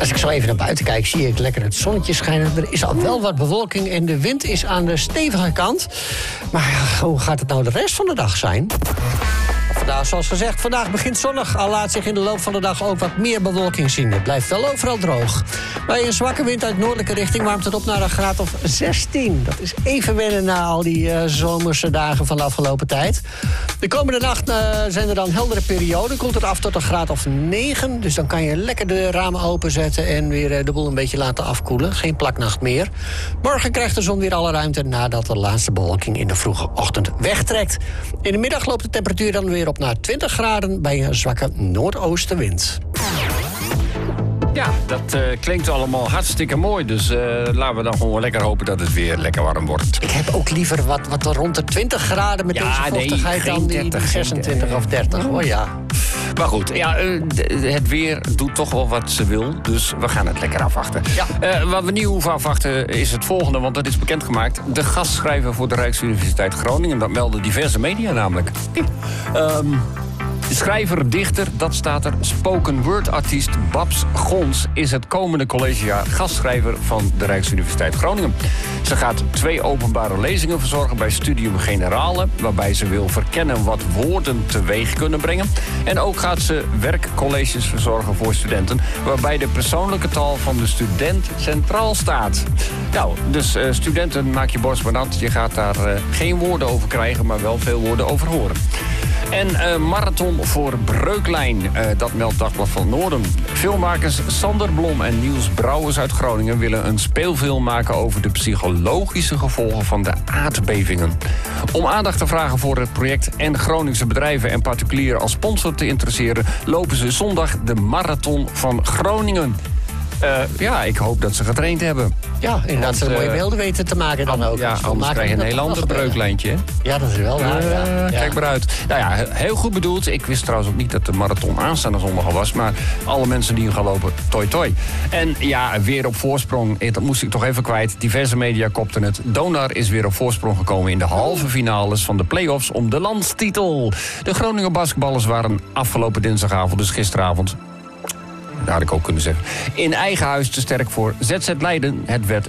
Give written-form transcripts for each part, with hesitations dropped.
Als ik zo even naar buiten kijk, zie ik lekker het zonnetje schijnen. Er is al wel wat bewolking en de wind is aan de stevige kant. Maar ja, hoe gaat het nou de rest van de dag zijn? Vandaag, zoals gezegd, vandaag begint zonnig. Al laat zich in de loop van de dag ook wat meer bewolking zien. Het blijft wel overal droog. Bij een zwakke wind uit noordelijke richting warmt het op naar een graad of 16. Dat is even wennen na al die zomerse dagen van de afgelopen tijd. De komende nacht zijn er dan heldere perioden. Koelt het af tot een graad of 9. Dus dan kan je lekker de ramen openzetten en weer de boel een beetje laten afkoelen. Geen plaknacht meer. Morgen krijgt de zon weer alle ruimte nadat de laatste bewolking in de vroege ochtend wegtrekt. In de middag loopt de temperatuur dan weer op naar 20 graden bij een zwakke noordoostenwind. Ja, dat klinkt allemaal hartstikke mooi. Dus laten we dan gewoon lekker hopen dat het weer lekker warm wordt. Ik heb ook liever wat rond de 20 graden met deze vochtigheid dan die 26 of 30. Oh ja. Maar goed, ja, het weer doet toch wel wat ze wil. Dus we gaan het lekker afwachten. Ja. Wat we niet hoeven afwachten is het volgende, want dat is bekendgemaakt. De gastschrijver voor de Rijksuniversiteit Groningen. Dat melden diverse media namelijk. Schrijver, dichter, dat staat er. Spoken word artiest Babs Gons is het komende collegejaar gastschrijver van de Rijksuniversiteit Groningen. Ze gaat 2 openbare lezingen verzorgen bij Studium Generale, waarbij ze wil verkennen wat woorden teweeg kunnen brengen. En ook gaat ze werkcolleges verzorgen voor studenten, waarbij de persoonlijke taal van de student centraal staat. Nou, dus studenten, maak je borst maar nat. Je gaat daar geen woorden over krijgen, maar wel veel woorden over horen. En marathon voor Breuklijn, dat meldt Dagblad van het Noorden. Filmmakers Sander Blom en Niels Brouwers uit Groningen willen een speelfilm maken over de psychologische gevolgen van de aardbevingen. Om aandacht te vragen voor het project en Groningse bedrijven en particulieren als sponsor te interesseren, lopen ze zondag de Marathon van Groningen. Ja, ik hoop dat ze getraind hebben. Ja, inderdaad, ze mooie beelden weten te maken dan ook. Ja, anders krijg je een heel ander breuklijntje, hè? Ja, dat is wel waar. Ja. Kijk maar uit. Nou ja, heel goed bedoeld. Ik wist trouwens ook niet dat de marathon aanstaande zondag al was. Maar alle mensen die hem gaan lopen, toi toi. En ja, weer op voorsprong. Dat moest ik toch even kwijt. Diverse media kopten het. Donar is weer op voorsprong gekomen in de halve finales van de play-offs om de landstitel. De Groninger basketballers waren afgelopen dinsdagavond, dus gisteravond, dat had ik ook kunnen zeggen, in eigen huis te sterk voor ZZ Leiden. Het werd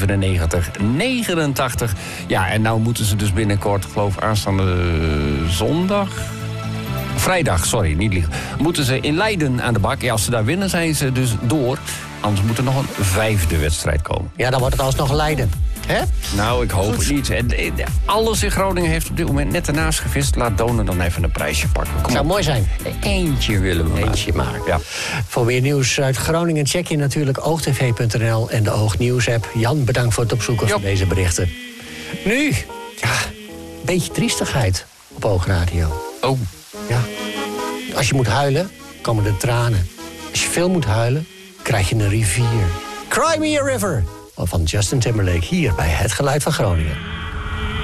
97-89. Ja, en nou moeten ze dus binnenkort, geloof aanstaande zondag, vrijdag, sorry, niet liegen, moeten ze in Leiden aan de bak. Ja, als ze daar winnen zijn ze dus door. Anders moet er nog een 5e wedstrijd komen. Ja, dan wordt het alsnog Leiden. Hè? Nou, ik hoop het niet. Alles in Groningen heeft op dit moment net ernaast gevist. Laat Donen dan even een prijsje pakken. Het zou mooi zijn. Eentje willen we Eentje maar. Ja. Voor meer nieuws uit Groningen check je natuurlijk oogtv.nl en de Oognieuws-app. Jan, bedankt voor het opzoeken van deze berichten. Nu, ja, een beetje triestigheid op Oogradio. Oh. Ja. Als je moet huilen, komen de tranen. Als je veel moet huilen, krijg je een rivier. Cry Me a River van Justin Timberlake hier bij Het Geluid van Groningen.